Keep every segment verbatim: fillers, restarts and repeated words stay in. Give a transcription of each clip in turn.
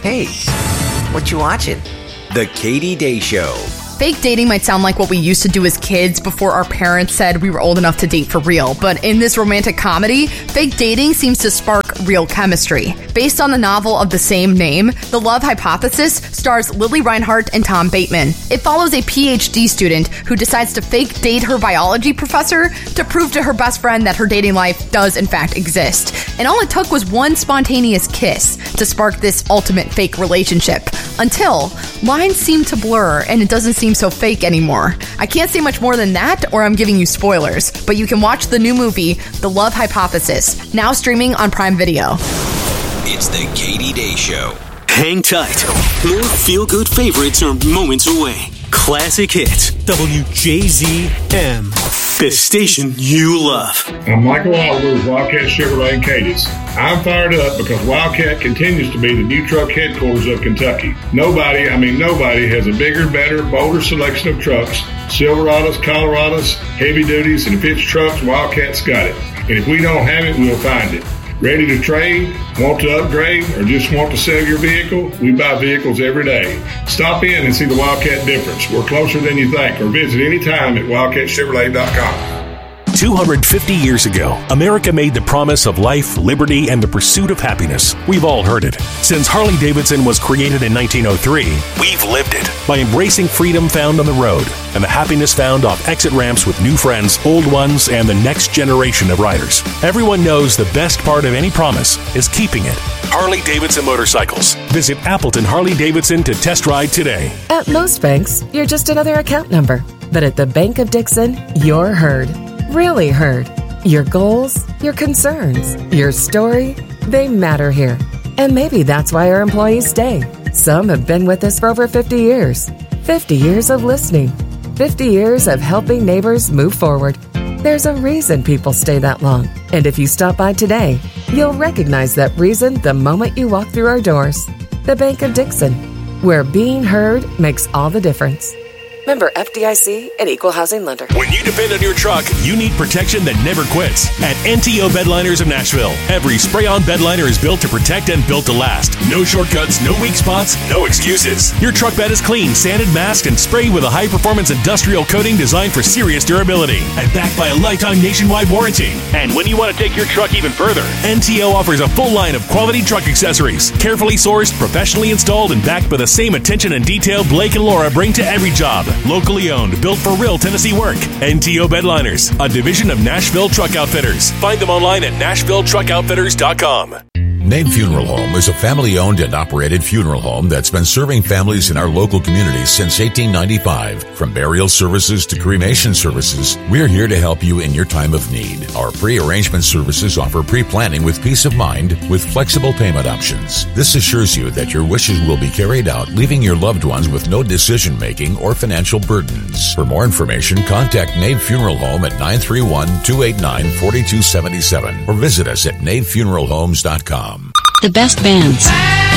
Hey, what you watching? The Katie Day Show. Fake dating might sound like what we used to do as kids before our parents said we were old enough to date for real. But in this romantic comedy, fake dating seems to spark real chemistry. Based on the novel of the same name, The Love Hypothesis stars Lily Reinhart and Tom Bateman. It follows a P H D student who decides to fake date her biology professor to prove to her best friend that her dating life does in fact exist. And all it took was one spontaneous kiss to spark this ultimate fake relationship. Until lines seem to blur and it doesn't seem so fake anymore. I can't say much more than that or I'm giving you spoilers, but you can watch the new movie, The Love Hypothesis, now streaming on Prime Video. It's the Katie Day Show. Hang tight. More feel-good favorites are moments away. Classic hits. W J Z M. The station you love. I'm Michael Oliver with Wildcat Chevrolet in Cadiz. I'm fired up because Wildcat continues to be the new truck headquarters of Kentucky. Nobody, I mean nobody, has a bigger, better, bolder selection of trucks. Silverados, Colorados, heavy duties, and if it's trucks, Wildcat's got it. And if we don't have it, we'll find it. Ready to trade, want to upgrade, or just want to sell your vehicle? We buy vehicles every day. Stop in and see the Wildcat difference. We're closer than you think, or visit anytime at wildcat chevrolet dot com. two hundred fifty years ago, America made the promise of life, liberty, and the pursuit of happiness. We've all heard it. Since Harley-Davidson was created in nineteen oh three, we've lived it by embracing freedom found on the road and the happiness found off exit ramps with new friends, old ones, and the next generation of riders. Everyone knows the best part of any promise is keeping it. Harley-Davidson Motorcycles. Visit Appleton Harley-Davidson to test ride today. At most banks, you're just another account number. But at the Bank of Dixon, you're heard. Really heard. Your goals, your concerns, your story, they matter here. And maybe that's why our employees stay. Some have been with us for over fifty years. fifty years of listening. fifty years of helping neighbors move forward. There's a reason people stay that long. And if you stop by today, you'll recognize that reason the moment you walk through our doors. The Bank of Dixon, where being heard makes all the difference. Member F D I C and Equal Housing Lender. When you depend on your truck, you need protection that never quits. At N T O Bedliners of Nashville, every spray-on bedliner is built to protect and built to last. No shortcuts, no weak spots, no excuses. Your truck bed is clean, sanded, masked, and sprayed with a high-performance industrial coating designed for serious durability and backed by a lifetime nationwide warranty. And when you want to take your truck even further, N T O offers a full line of quality truck accessories, carefully sourced, professionally installed, and backed by the same attention and detail Blake and Laura bring to every job. Locally owned, built for real Tennessee work. N T O Bedliners, a division of Nashville Truck Outfitters. Find them online at nashville truck outfitters dot com. Nave Funeral Home is a family-owned and operated funeral home that's been serving families in our local communities since eighteen ninety-five. From burial services to cremation services, we're here to help you in your time of need. Our pre-arrangement services offer pre-planning with peace of mind with flexible payment options. This assures you that your wishes will be carried out, leaving your loved ones with no decision-making or financial burdens. For more information, contact Nave Funeral Home at nine three one, two eight nine, four two seven seven or visit us at nave funeral homes dot com. The best bands.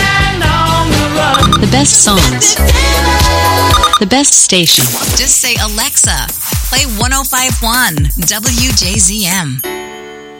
The best songs. The best station. Just say, Alexa, play one oh five point one W J Z M.